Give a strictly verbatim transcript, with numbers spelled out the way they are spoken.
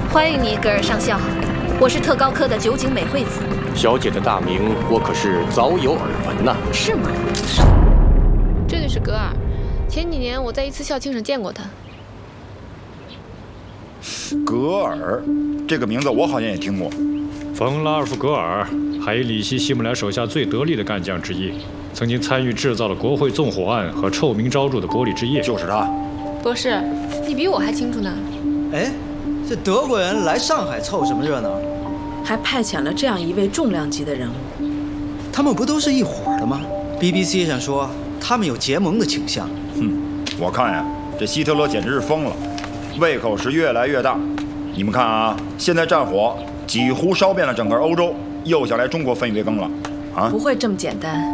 欢迎你，格尔上校，我是特高科的酒井美惠子。 小姐的大名我可是早有耳闻呐。 是吗？ 这就是格尔，前几年我在一次校庆上见过他。 格尔，这个名字我好像也听过。 冯拉尔夫·格尔，海伊里希·希姆莱手下最得力的干将之一，曾经参与制造了国会纵火案和臭名昭著的玻璃之夜。 就是他。 博士，你比我还清楚呢。 哎，这德国人来上海凑什么热闹？ 还派遣了这样一位重量级的人物。 他们不都是一伙的吗 ？B B C 上说他们有结盟的倾向。 哼，我看呀，这希特勒简直是疯了，胃口是越来越大。你们看啊，现在战火几乎烧遍了整个欧洲，又想来中国分一杯羹了，啊？ 不会这么简单。